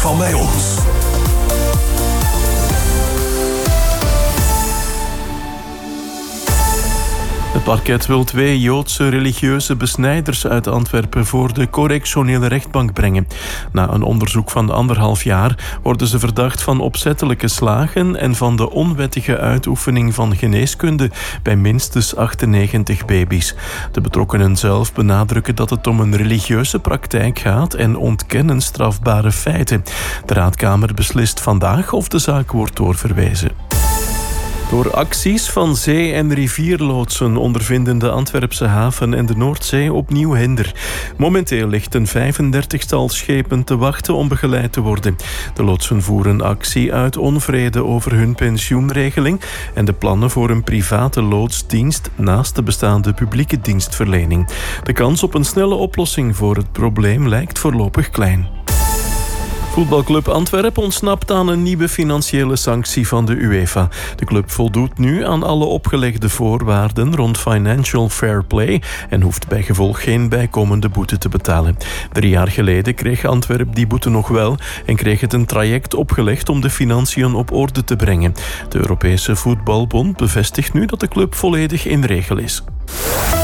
van bij ons. Het parket wil 2 Joodse religieuze besnijders uit Antwerpen voor de correctionele rechtbank brengen. Na een onderzoek van 1,5 jaar worden ze verdacht van opzettelijke slagen en van de onwettige uitoefening van geneeskunde bij minstens 98 baby's. De betrokkenen zelf benadrukken dat het om een religieuze praktijk gaat en ontkennen strafbare feiten. De Raadkamer beslist vandaag of de zaak wordt doorverwezen. Door acties van zee- en rivierloodsen ondervinden de Antwerpse haven en de Noordzee opnieuw hinder. Momenteel ligt een 35-tal schepen te wachten om begeleid te worden. De loodsen voeren actie uit onvrede over hun pensioenregeling en de plannen voor een private loodsdienst naast de bestaande publieke dienstverlening. De kans op een snelle oplossing voor het probleem lijkt voorlopig klein. Voetbalclub Antwerpen ontsnapt aan een nieuwe financiële sanctie van de UEFA. De club voldoet nu aan alle opgelegde voorwaarden rond financial fair play en hoeft bij gevolg geen bijkomende boete te betalen. 3 jaar geleden kreeg Antwerpen die boete nog wel en kreeg het een traject opgelegd om de financiën op orde te brengen. De Europese Voetbalbond bevestigt nu dat de club volledig in regel is.